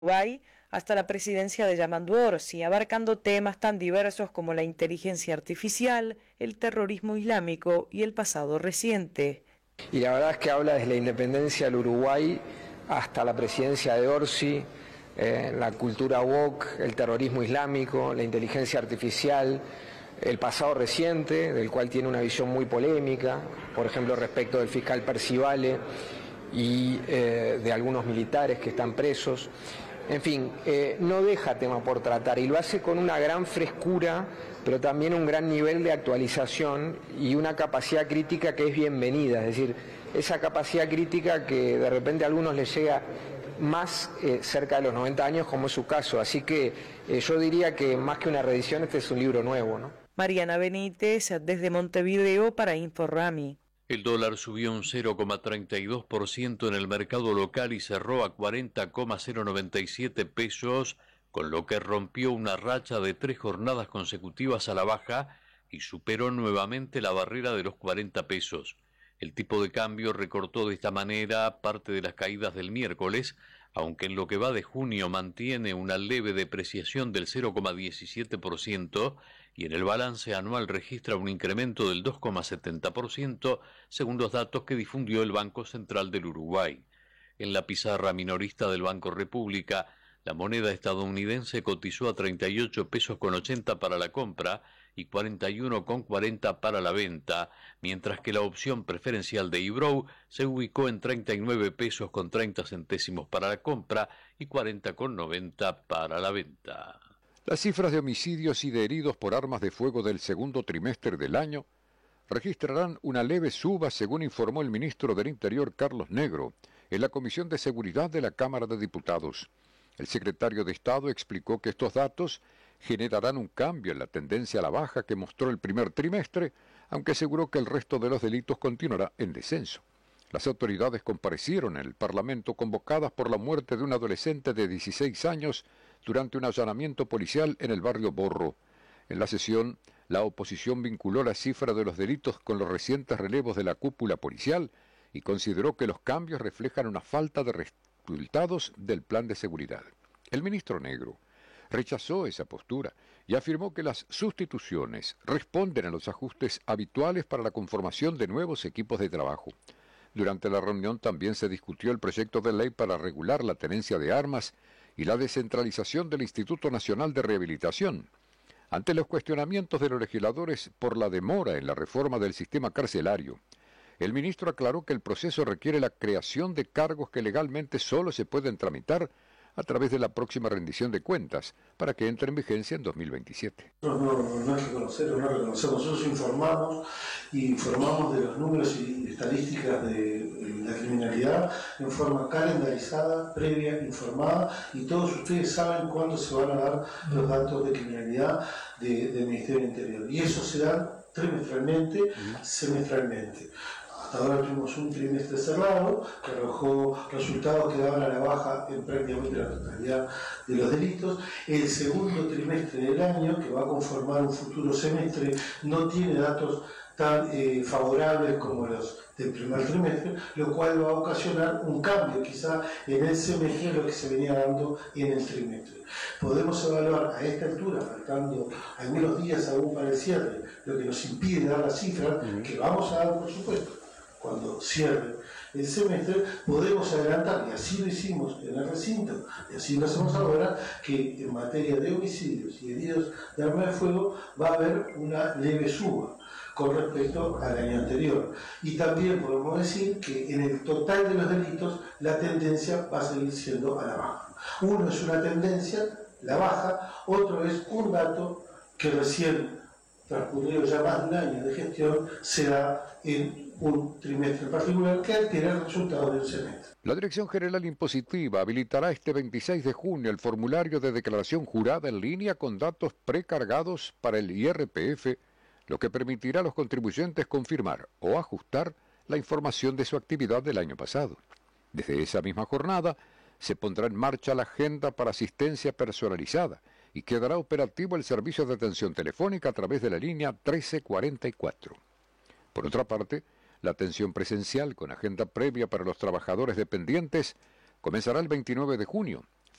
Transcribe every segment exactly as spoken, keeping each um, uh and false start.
Uruguay hasta la presidencia de Yamandu Orsi, abarcando temas tan diversos como la inteligencia artificial, el terrorismo islámico y el pasado reciente. Y la verdad es que habla desde la independencia del Uruguay hasta la presidencia de Orsi, eh, la cultura woke, el terrorismo islámico, la inteligencia artificial, el pasado reciente, del cual tiene una visión muy polémica, por ejemplo respecto del fiscal Percivale y eh, de algunos militares que están presos. En fin, eh, no deja tema por tratar y lo hace con una gran frescura, pero también un gran nivel de actualización y una capacidad crítica que es bienvenida, es decir, esa capacidad crítica que de repente a algunos les llega más eh, cerca de los noventa años, como es su caso. Así que eh, yo diría que más que una reedición, este es un libro nuevo, ¿no? Mariana Benítez, desde Montevideo para InfoRami. El dólar subió un cero coma treinta y dos por ciento en el mercado local y cerró a cuarenta coma cero noventa y siete pesos, con lo que rompió una racha de tres jornadas consecutivas a la baja y superó nuevamente la barrera de los cuarenta pesos. El tipo de cambio recortó de esta manera parte de las caídas del miércoles, aunque en lo que va de junio mantiene una leve depreciación del cero coma diecisiete por ciento y en el balance anual registra un incremento del dos coma setenta por ciento, según los datos que difundió el Banco Central del Uruguay. En la pizarra minorista del Banco República, la moneda estadounidense cotizó a treinta y ocho pesos con ochenta para la compra y cuarenta y uno con cuarenta para la venta, mientras que la opción preferencial de Ibrow se ubicó en treinta y nueve pesos con treinta centésimos para la compra y cuarenta con noventa para la venta. Las cifras de homicidios y de heridos por armas de fuego del segundo trimestre del año registrarán una leve suba, según informó el ministro del Interior Carlos Negro en la Comisión de Seguridad de la Cámara de Diputados. El secretario de Estado explicó que estos datos generarán un cambio en la tendencia a la baja que mostró el primer trimestre, aunque aseguró que el resto de los delitos continuará en descenso. Las autoridades comparecieron en el Parlamento convocadas por la muerte de un adolescente de dieciséis años durante un allanamiento policial en el barrio Borro. En la sesión, la oposición vinculó la cifra de los delitos con los recientes relevos de la cúpula policial y consideró que los cambios reflejan una falta de resultados del plan de seguridad. El ministro Negro rechazó esa postura y afirmó que las sustituciones responden a los ajustes habituales para la conformación de nuevos equipos de trabajo. Durante la reunión también se discutió el proyecto de ley para regular la tenencia de armas y la descentralización del Instituto Nacional de Rehabilitación. Ante los cuestionamientos de los legisladores por la demora en la reforma del sistema carcelario, el ministro aclaró que el proceso requiere la creación de cargos que legalmente solo se pueden tramitar a través de la próxima rendición de cuentas, para que entre en vigencia en dos mil veintisiete. No, no, no es reconocer, no reconocemos, nosotros informamos y informamos de los números y estadísticas de la criminalidad en forma calendarizada, previa, informada, y todos ustedes saben cuándo se van a dar los datos de criminalidad de, del Ministerio del Interior, y eso se da trimestralmente, semestralmente. Hasta ahora tuvimos un trimestre cerrado que arrojó resultados que daban a la baja en prácticamente la totalidad de los delitos. El segundo trimestre del año, que va a conformar un futuro semestre, no tiene datos tan eh, favorables como los del primer trimestre, lo cual va a ocasionar un cambio quizá en el semestre de lo que se venía dando en el trimestre. Podemos evaluar a esta altura, faltando algunos días aún para el cierre, lo que nos impide dar las cifras, uh-huh. que vamos a dar por supuesto. Cuando cierre el semestre, podemos adelantar, y así lo hicimos en el recinto, y así lo hacemos ahora, que en materia de homicidios y heridos de arma de fuego va a haber una leve suba con respecto al año anterior. Y también podemos decir que en el total de los delitos la tendencia va a seguir siendo a la baja. Uno es una tendencia, la baja, otro es un dato que recién transcurrido ya más de un año de gestión, se da en un trimestre particular que altera el resultado del semestre. La Dirección General Impositiva habilitará este veintiséis de junio el formulario de declaración jurada en línea con datos precargados para el I R P F, lo que permitirá a los contribuyentes confirmar o ajustar la información de su actividad del año pasado. Desde esa misma jornada, se pondrá en marcha la agenda para asistencia personalizada y quedará operativo el servicio de atención telefónica a través de la línea trece cuarenta y cuatro. Por otra parte, la atención presencial con agenda previa para los trabajadores dependientes comenzará el veintinueve de junio,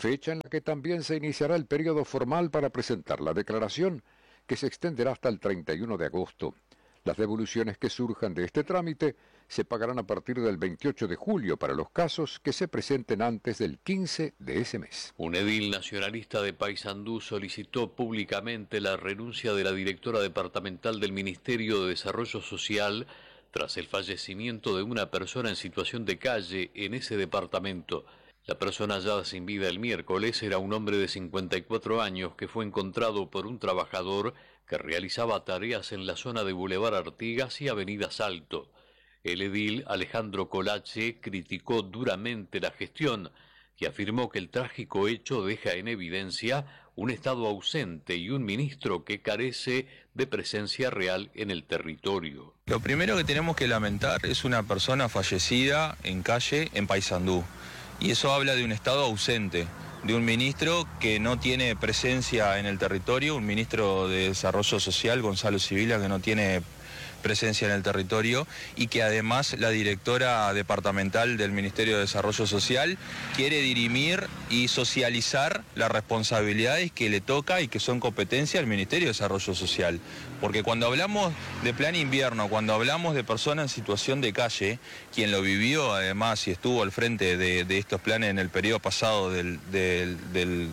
fecha en la que también se iniciará el periodo formal para presentar la declaración, que se extenderá hasta el treinta y uno de agosto. Las devoluciones que surjan de este trámite se pagarán a partir del veintiocho de julio para los casos que se presenten antes del quince de ese mes. Un edil nacionalista de Paysandú solicitó públicamente la renuncia de la directora departamental del Ministerio de Desarrollo Social tras el fallecimiento de una persona en situación de calle en ese departamento. La persona hallada sin vida el miércoles era un hombre de cincuenta y cuatro años que fue encontrado por un trabajador que realizaba tareas en la zona de Boulevard Artigas y Avenida Salto. El edil Alejandro Colache criticó duramente la gestión y afirmó que el trágico hecho deja en evidencia un Estado ausente y un ministro que carece de presencia real en el territorio. Lo primero que tenemos que lamentar es una persona fallecida en calle en Paysandú. Y eso habla de un Estado ausente, de un ministro que no tiene presencia en el territorio, un ministro de Desarrollo Social, Gonzalo Sibila, que no tiene presencia en el territorio, y que además la directora departamental del Ministerio de Desarrollo Social quiere dirimir y socializar las responsabilidades que le toca y que son competencia del Ministerio de Desarrollo Social. Porque cuando hablamos de plan invierno, cuando hablamos de personas en situación de calle, quien lo vivió además y estuvo al frente de, de estos planes en el periodo pasado del, del, del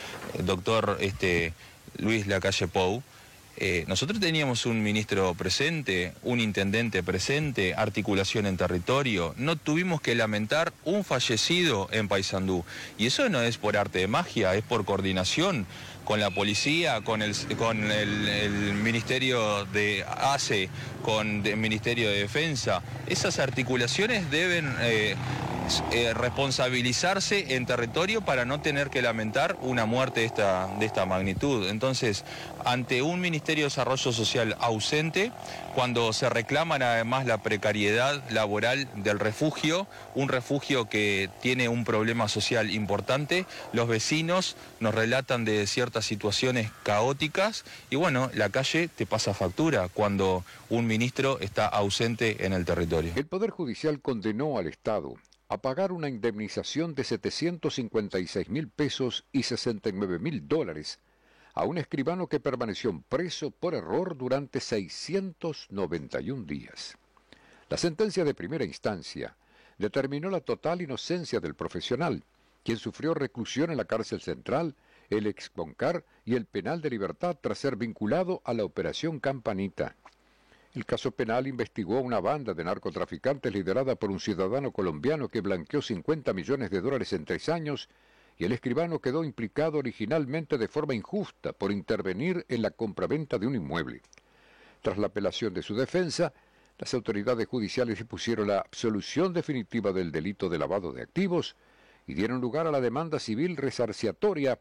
doctor este, Luis Lacalle Pou, Eh, nosotros teníamos un ministro presente, un intendente presente, articulación en territorio, no tuvimos que lamentar un fallecido en Paysandú. Y eso no es por arte de magia, es por coordinación con la policía, con el, con el, el Ministerio de A C E, con el Ministerio de Defensa. Esas articulaciones deben eh, eh, responsabilizarse en territorio para no tener que lamentar una muerte de esta, de esta magnitud. Entonces, ante un Ministerio de Desarrollo Social ausente, cuando se reclaman además la precariedad laboral del refugio, un refugio que tiene un problema social importante, los vecinos nos relatan de ciertas situaciones caóticas y bueno, la calle te pasa factura cuando un ministro está ausente en el territorio. El Poder Judicial condenó al Estado a pagar una indemnización de setecientos cincuenta y seis mil pesos y sesenta y nueve mil dólares a un escribano que permaneció preso por error durante seiscientos noventa y un días. La sentencia de primera instancia determinó la total inocencia del profesional, quien sufrió reclusión en la cárcel central, el Exconcar y el penal de libertad tras ser vinculado a la Operación Campanita. El caso penal investigó a una banda de narcotraficantes liderada por un ciudadano colombiano que blanqueó cincuenta millones de dólares en tres años y el escribano quedó implicado originalmente de forma injusta por intervenir en la compraventa de un inmueble. Tras la apelación de su defensa, las autoridades judiciales dispusieron la absolución definitiva del delito de lavado de activos y dieron lugar a la demanda civil resarciatoria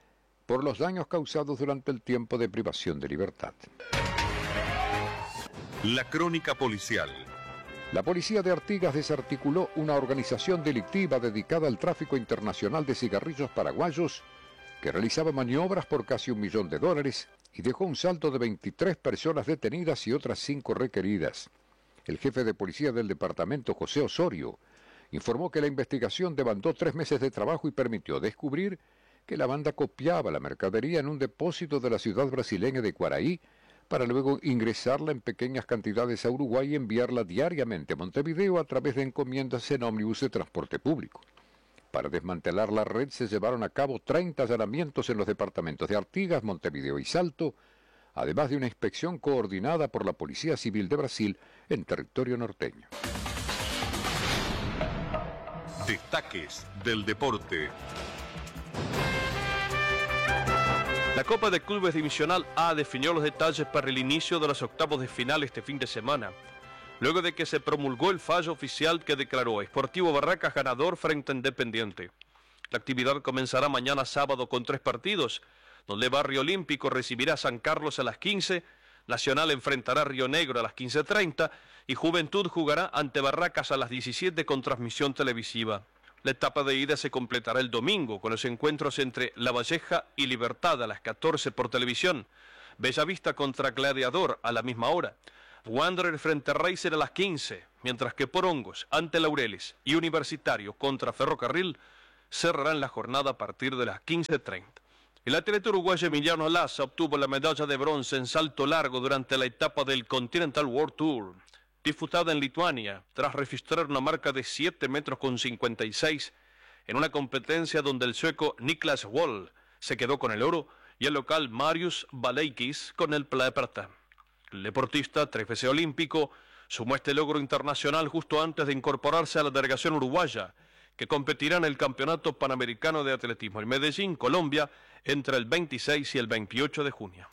por los daños causados durante el tiempo de privación de libertad. La crónica policial. La policía de Artigas desarticuló una organización delictiva dedicada al tráfico internacional de cigarrillos paraguayos que realizaba maniobras por casi un millón de dólares y dejó un saldo de veintitrés personas detenidas y otras cinco requeridas. El jefe de policía del departamento, José Osorio, informó que la investigación demandó tres meses de trabajo y permitió descubrir que la banda copiaba la mercadería en un depósito de la ciudad brasileña de Quaraí para luego ingresarla en pequeñas cantidades a Uruguay y enviarla diariamente a Montevideo a través de encomiendas en ómnibus de transporte público. Para desmantelar la red se llevaron a cabo treinta allanamientos en los departamentos de Artigas, Montevideo y Salto, además de una inspección coordinada por la Policía Civil de Brasil en territorio norteño. Destaques del deporte. La Copa de Clubes Divisional A definió los detalles para el inicio de los octavos de final este fin de semana, luego de que se promulgó el fallo oficial que declaró a Sportivo Barracas ganador frente a Independiente. La actividad comenzará mañana sábado con tres partidos, donde Barrio Olímpico recibirá a San Carlos a las quince, Nacional enfrentará a Río Negro a las quince treinta y Juventud jugará ante Barracas a las diecisiete con transmisión televisiva. La etapa de ida se completará el domingo con los encuentros entre La Valleja y Libertad a las catorce por televisión, Bellavista contra Gladiador a la misma hora, Wanderer frente a Racer a las quince, mientras que Porongos ante Laureles y Universitario contra Ferrocarril cerrarán la jornada a partir de las quince treinta. El atleta uruguayo Emiliano Laza obtuvo la medalla de bronce en salto largo durante la etapa del Continental World Tour, disputada en Lituania, tras registrar una marca de siete metros con cincuenta y seis en una competencia donde el sueco Niklas Wall se quedó con el oro y el local Marius Valeikis con el plata. El deportista, tres veces olímpico, sumó este logro internacional justo antes de incorporarse a la delegación uruguaya, que competirá en el Campeonato Panamericano de Atletismo en Medellín, Colombia, entre el veintiséis y el veintiocho de junio.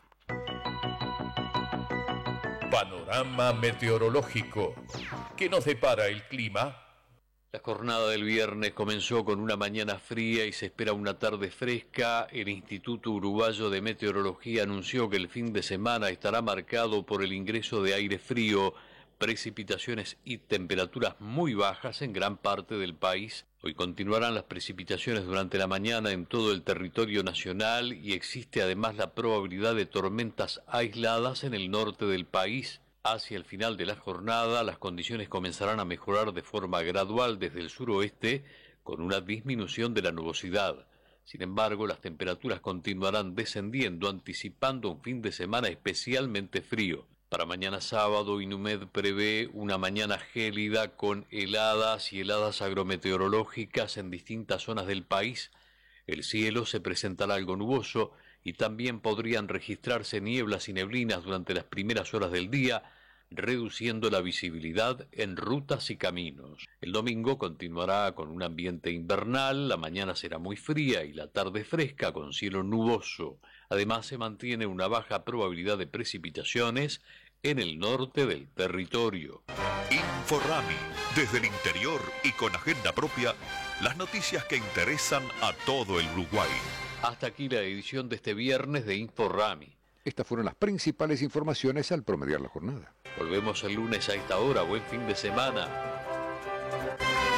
Panorama meteorológico. ¿Qué nos depara el clima? La jornada del viernes comenzó con una mañana fría y se espera una tarde fresca. El Instituto Uruguayo de Meteorología anunció que el fin de semana estará marcado por el ingreso de aire frío, precipitaciones y temperaturas muy bajas en gran parte del país. Hoy continuarán las precipitaciones durante la mañana en todo el territorio nacional y existe además la probabilidad de tormentas aisladas en el norte del país. Hacia el final de la jornada, las condiciones comenzarán a mejorar de forma gradual desde el suroeste, con una disminución de la nubosidad. Sin embargo, las temperaturas continuarán descendiendo, anticipando un fin de semana especialmente frío. Para mañana sábado, INUMED prevé una mañana gélida con heladas y heladas agrometeorológicas en distintas zonas del país. El cielo se presentará algo nuboso y también podrían registrarse nieblas y neblinas durante las primeras horas del día, reduciendo la visibilidad en rutas y caminos. El domingo continuará con un ambiente invernal, la mañana será muy fría y la tarde fresca con cielo nuboso. Además, se mantiene una baja probabilidad de precipitaciones en el norte del territorio. Inforrami, desde el interior y con agenda propia, las noticias que interesan a todo el Uruguay. Hasta aquí la edición de este viernes de Inforrami. Estas fueron las principales informaciones al promediar la jornada. Volvemos el lunes a esta hora. Buen fin de semana.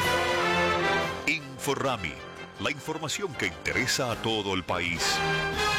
Inforrami, la información que interesa a todo el país.